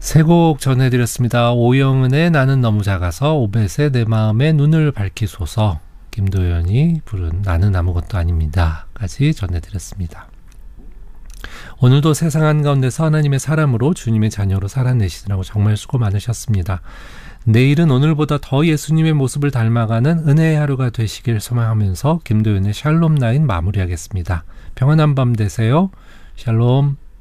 세 곡 전해드렸습니다. 오영은의 나는 너무 작아서, 오벳의 내 마음의 눈을 밝히소서, 김도연이 부른 나는 아무것도 아닙니다 까지 전해드렸습니다. 오늘도 세상 한가운데서 하나님의 사람으로 주님의 자녀로 살아내시느라고 정말 수고 많으셨습니다. 내일은 오늘보다 더 예수님의 모습을 닮아가는 은혜의 하루가 되시길 소망하면서 김도연의 샬롬 라인 마무리하겠습니다. 평안한 밤 되세요. 샬롬.